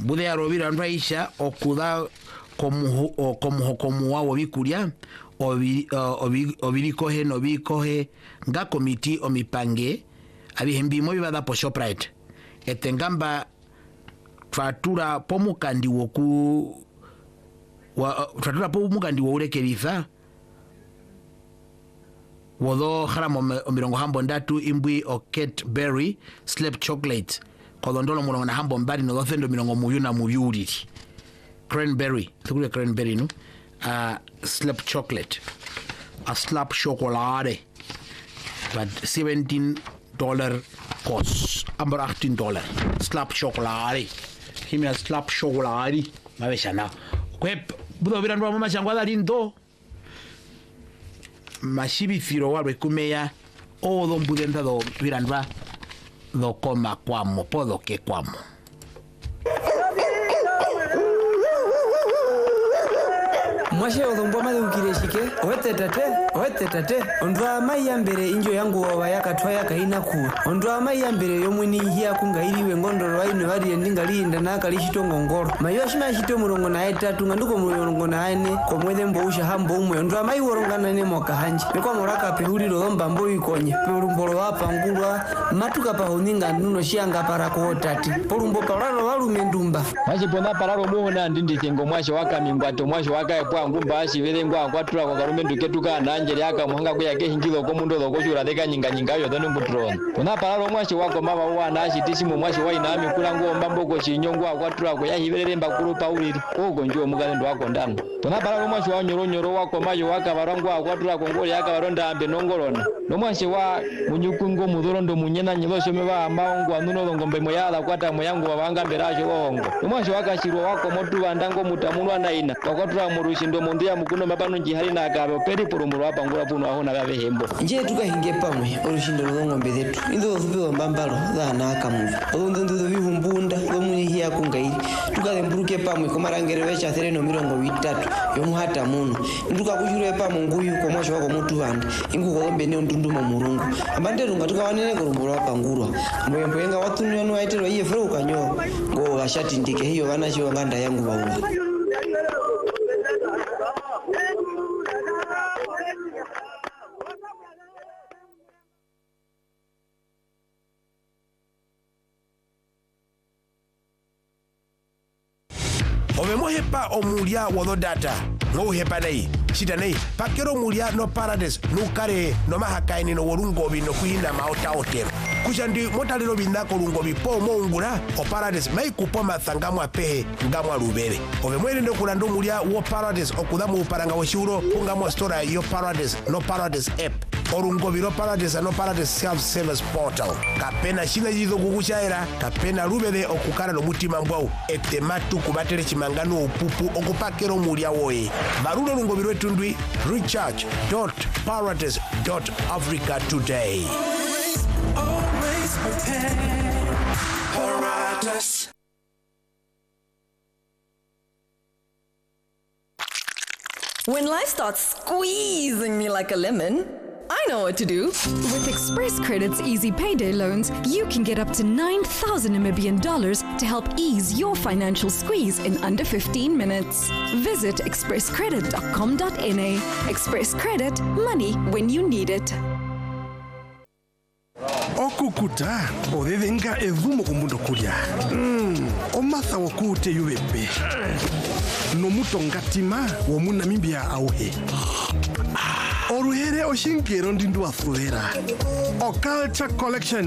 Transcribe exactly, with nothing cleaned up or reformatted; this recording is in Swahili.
bude ya robira nraisha okuda komu o komu komu wa bikuria obi obi obirikohe no bikohe nga komiti omipange abihembimo bibada po Shoprite etengamba fatura pomukandi woku wa fatura pomukandi worekeriza wodo haramo omirongo hambo ndatu imbwi o Kate Berry slap chocolate kodondolo murongo na hambo mbari no dothendo mirongo muyu na muyuriri cranberry tukule cranberry no uh, slap chocolate a slap chocolate but seventeen dollars cost amber eighteen dollars slap chocolate kimi a slap chocolate mabeshana kwep budo birandwa mama changwala lindo mashibi firo walwe kumeya o don budenda do birandwa do koma kwamo podo ke kwamo Mwashe odhombo mali ukireshike wete tate wete tate ondwa mai yambere injo yangu wa yakatwa yakaina ku ondwa mai yambere yomwini hiya kungairiwe ngondoro waino wadi ndingalinda nakalishitongo ngoro mayo shima shito murongo na etatu nganduko murongo na ane komwede mbousha hambo umwe ondwa mai worongana ne moka hanje niko moraka pehuriro lomba mbo ikonye perumbolo wapa ngulwa matuka pa honinga nuno shianga para ko tati porumbo palalo walume ndumba maji pona palalo muhona ndindi kengo mwashe waka mingwato mwashe waka epo ngumba ashibelengwa kwatula kwa karume nduketuka nanje yaka muhanga kuya ke hingilo ko mundo lokoshura deka nyinga nyinga yo done mbutron pona palalo mwashe wako mama wana ashitisi mu mwashe waina ami kulango mbambo ko chinyongo kwatula ko yahibelere mbakuru pauliri ogo njo mugale ndo wako ndano pona palalo mwashe wa nyoro nyoro wako mayo waka barangwa kwatula ko ngoli yaka baronda ambe nongolona no mwashe wa munyukungo mudorondo munyena nyilosho meba amaongo anuno longombe moyala kwata moyango babanga beraje wongo no mwashe waka shiro wako motu bandango mutamunwa naina kwatula murushi ndo mundu ya mukuno mabano njihari na agabo peri poromuro apangura puno aho na babe hembo nje tukahinge pamwe orushindo longombe zetu indo zubiwa mbambalo zana akamuvi ondo ndo bihumbunda lomuni hiya kungairi tukalemburuke pamwe komarangere vecha sereno mirongo bitatu yomuhata muno nduka kujure pamwe nguyu komwasho wako mutu banda ingu kolombe ne ndunduma murungu ambande runga tukawanene koromuro apangurwa mwembo yenga watunu yanu aitero iye fro kanyo ngo gashati ndike hiyo bana chiwa nganda yangu bauma omemohepa omulia wodo data no hepa nei chita nei pakero mulia no paradise no kare no mahakaini no worungobi no kuina maota hotel kushandi motalero binako rungobi po mongura o paradise mai kupoma thangamwa pehe ngamwa rubere omemwele ndo kulando mulia wo paradise okudamu uparanga woshuro kungamwa store yo paradise no paradise app orungobi no paradise no paradise self service portal kapena shina yizo kukushaira kapena rubere okukara no mutima mbwau etematu kubatere chimangano upupu okupakero mulia woe barulo rungobi rwetu ndwi recharge dot paradise dot africa today. Always prepare Paradise. When life starts squeezing me like a lemon, I know what to do. With Express Credit's easy payday loans, you can get up to nine thousand Namibian dollars to help ease your financial squeeze in under fifteen minutes. Visit express credit dot com dot n a. Express Credit, money when you need it. Okukuta odevenga evumo kumundo kulia mm. Omasa wakute yuwepe no mutongatima wo munamibia auhe oruhere oshinkero ndindu afruera o culture collection